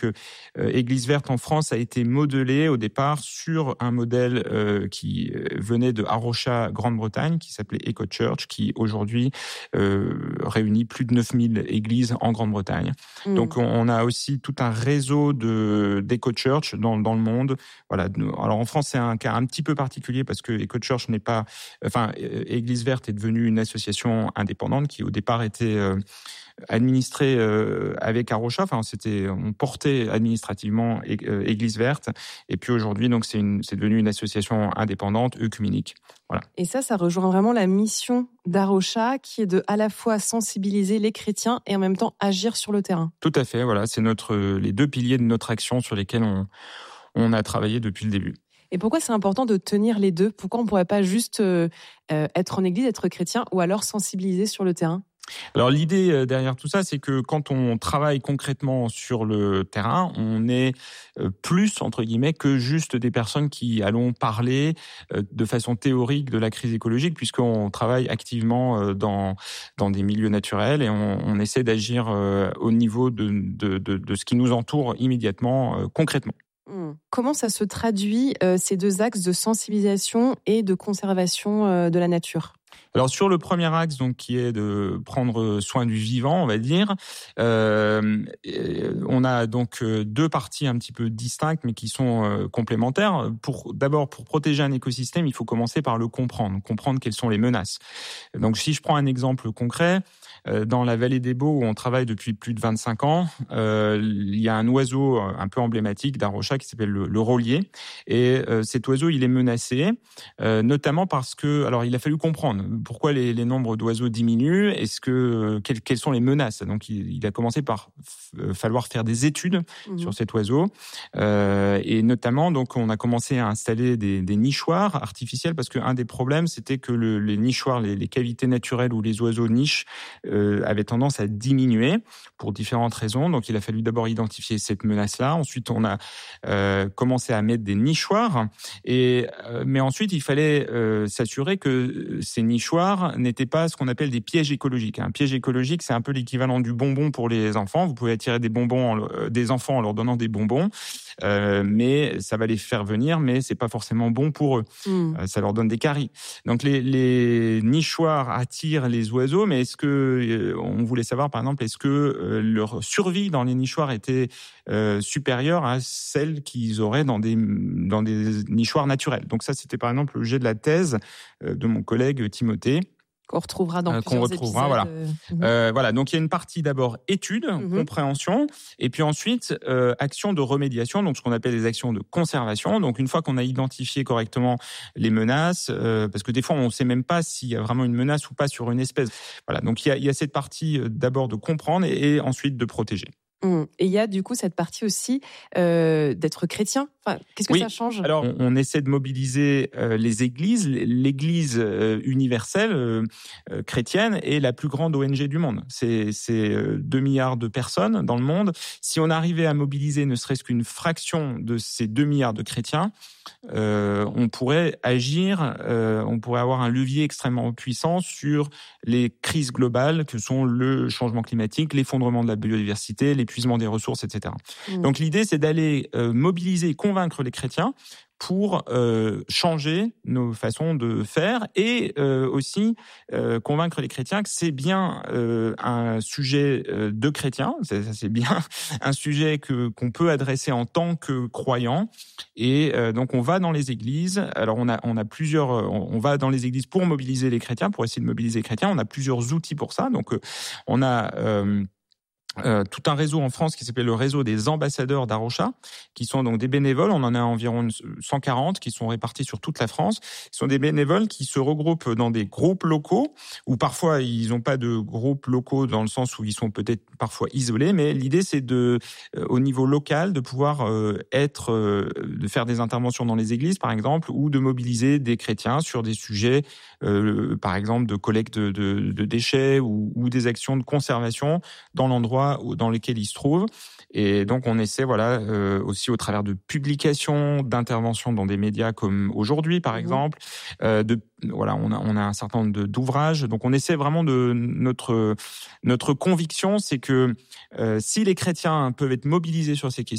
que Église verte en France a été modelée au départ sur un modèle qui venait de Arocha, Grande-Bretagne, qui s'appelait Eco Church, qui aujourd'hui réunit plus de 9000 églises en Grande-Bretagne. Donc on a aussi tout un réseau d'Eco Church dans le monde. Voilà. Alors en France, c'est un cas un petit peu particulier parce que Eco Church n'est pas... Enfin, Église verte est devenue une association indépendante qui au départ était administrée avec Arocha. Enfin, on portait administrativement Église verte. Et puis aujourd'hui, donc c'est devenu une association indépendante, œcuménique. Voilà. Et ça rejoint vraiment la mission d'Arocha, qui est de à la fois sensibiliser les chrétiens et en même temps agir sur le terrain. Tout à fait. Voilà, c'est les deux piliers de notre action sur lesquels on a travaillé depuis le début. Et pourquoi c'est important de tenir les deux ? Pourquoi on ne pourrait pas juste être en église, être chrétien, ou alors sensibiliser sur le terrain ? Alors l'idée derrière tout ça, c'est que quand on travaille concrètement sur le terrain, on est plus, entre guillemets, que juste des personnes qui allons parler de façon théorique de la crise écologique, puisqu'on travaille activement dans des milieux naturels et on essaie d'agir au niveau de ce qui nous entoure immédiatement, concrètement. Comment ça se traduit, ces deux axes de sensibilisation et de conservation de la nature ? Alors sur le premier axe, donc qui est de prendre soin du vivant, on va dire, on a donc deux parties un petit peu distinctes, mais qui sont complémentaires. D'abord, pour protéger un écosystème, il faut commencer par le comprendre quelles sont les menaces. Donc si je prends un exemple concret, dans la vallée des Baux où on travaille depuis plus de 25 ans, il y a un oiseau un peu emblématique d'Arocha qui s'appelle le rôlier. Et cet oiseau, il est menacé, notamment parce que, alors il a fallu comprendre pourquoi les nombres d'oiseaux diminuent, quelles sont les menaces. Donc il a commencé par falloir faire des études sur cet oiseau. Et notamment, donc on a commencé à installer des nichoirs artificiels parce qu'un des problèmes, c'était que les nichoirs, les cavités naturelles où les oiseaux nichent, avait tendance à diminuer pour différentes raisons. Donc, il a fallu d'abord identifier cette menace-là. Ensuite, on a commencé à mettre des nichoirs. Mais ensuite, il fallait s'assurer que ces nichoirs n'étaient pas ce qu'on appelle des pièges écologiques. Un piège écologique, c'est un peu l'équivalent du bonbon pour les enfants. Vous pouvez attirer des enfants en leur donnant des bonbons. Mais ça va les faire venir, mais c'est pas forcément bon pour eux. Ça leur donne des caries. Donc les nichoirs attirent les oiseaux, mais on voulait savoir par exemple, est-ce que leur survie dans les nichoirs était supérieure à celle qu'ils auraient dans des nichoirs naturels. Donc ça, c'était par exemple l'objet de la thèse de mon collègue Timothée. Qu'on retrouvera dans plusieurs épisodes. Voilà. Voilà. Donc il y a une partie d'abord étude, compréhension, et puis ensuite action de remédiation, donc ce qu'on appelle des actions de conservation. Donc une fois qu'on a identifié correctement les menaces, parce que des fois on ne sait même pas s'il y a vraiment une menace ou pas sur une espèce. Voilà. Donc il y a cette partie d'abord de comprendre et ensuite de protéger. Et il y a du coup cette partie aussi d'être chrétien. Enfin, qu'est-ce que ça change ? Alors, on essaie de mobiliser les églises. L'Église universelle chrétienne est la plus grande ONG du monde. C'est 2 milliards de personnes dans le monde. Si on arrivait à mobiliser ne serait-ce qu'une fraction de ces 2 milliards de chrétiens, on pourrait agir, on pourrait avoir un levier extrêmement puissant sur les crises globales que sont le changement climatique, l'effondrement de la biodiversité, l'épuisement des ressources, etc. Donc l'idée, c'est d'aller mobiliser et convaincre les chrétiens pour changer nos façons de faire et aussi convaincre les chrétiens que c'est bien un sujet de chrétiens, c'est bien un sujet qu'on peut adresser en tant que croyant. Et donc on va dans les églises. Alors on a plusieurs, on va dans les églises pour mobiliser les chrétiens, pour essayer de mobiliser les chrétiens. On a plusieurs outils pour ça. Donc on a tout un réseau en France qui s'appelle le réseau des ambassadeurs d'Arocha, qui sont donc des bénévoles. On en a environ 140 qui sont répartis sur toute la France. Ce sont des bénévoles qui se regroupent dans des groupes locaux, ou parfois ils n'ont pas de groupes locaux dans le sens où ils sont peut-être parfois isolés, mais l'idée c'est au niveau local, de pouvoir de faire des interventions dans les églises par exemple, ou de mobiliser des chrétiens sur des sujets, par exemple de collecte de déchets ou des actions de conservation dans l'endroit endroits dans lesquels ils se trouvent. Et donc, on essaie, aussi au travers de publications, d'interventions dans des médias comme Aujourd'hui, par exemple. On a un certain nombre d'ouvrages. Donc, on essaie vraiment notre conviction, c'est que si les chrétiens peuvent être mobilisés sur ces questions,